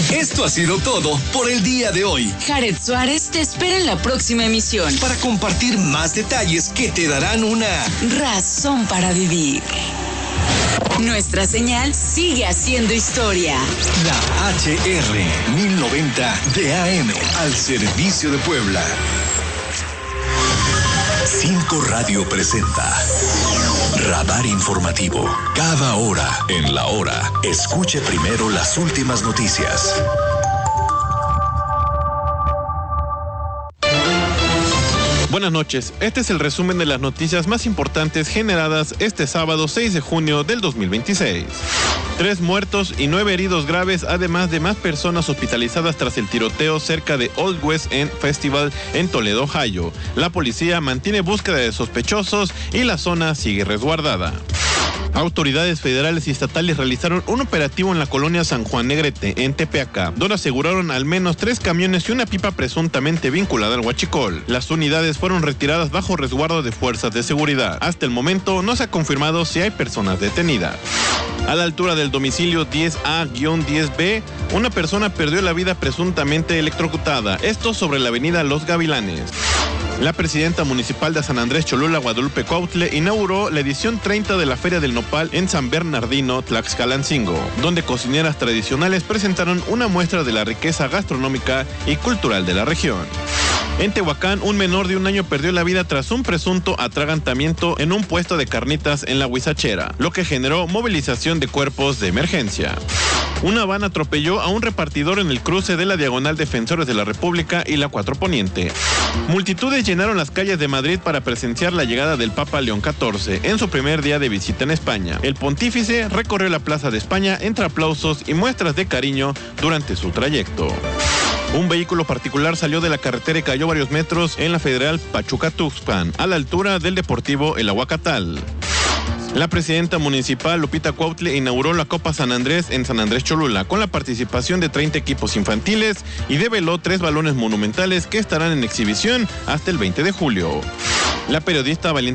Esto ha sido todo por el día de hoy. Jared Suárez te espera en la próxima emisión para compartir más detalles que te darán una razón para vivir. Nuestra señal sigue haciendo historia. La HR 1090 de AM al servicio de Puebla. 5 Radio presenta Radar Informativo. Cada hora en la hora, escuche primero las últimas noticias. Buenas noches, este es el resumen de las noticias más importantes generadas este sábado 6 de junio del 2026. 3 muertos y 9 heridos graves, además de más personas hospitalizadas tras el tiroteo cerca de Old West End Festival en Toledo, Ohio. La policía mantiene búsqueda de sospechosos y la zona sigue resguardada. Autoridades federales y estatales realizaron un operativo en la colonia San Juan Negrete, en Tepeaca, donde aseguraron al menos 3 camiones y una pipa presuntamente vinculada al huachicol. Las unidades fueron retiradas bajo resguardo de fuerzas de seguridad. Hasta el momento no se ha confirmado si hay personas detenidas. A la altura del domicilio 10A-10B, una persona perdió la vida presuntamente electrocutada, esto sobre la avenida Los Gavilanes. La presidenta municipal de San Andrés Cholula, Guadalupe Cuautle, inauguró la edición 30 de la Feria del Nopal en San Bernardino, Tlaxcalancingo, donde cocineras tradicionales presentaron una muestra de la riqueza gastronómica y cultural de la región. En Tehuacán, un menor de 1 año perdió la vida tras un presunto atragantamiento en un puesto de carnitas en la Huizachera, lo que generó movilización de cuerpos de emergencia. Una van atropelló a un repartidor en el cruce de la diagonal Defensores de la República y la 4 Poniente. Multitudes llenaron las calles de Madrid para presenciar la llegada del Papa León XIV en su primer día de visita en España. El pontífice recorrió la Plaza de España entre aplausos y muestras de cariño durante su trayecto. Un vehículo particular salió de la carretera y cayó varios metros en la Federal Pachuca-Tuxpan, a la altura del Deportivo El Aguacatal. La presidenta municipal Lupita Cuautle inauguró la Copa San Andrés en San Andrés Cholula con la participación de 30 equipos infantiles y develó 3 balones monumentales que estarán en exhibición hasta el 20 de julio. La periodista Valentina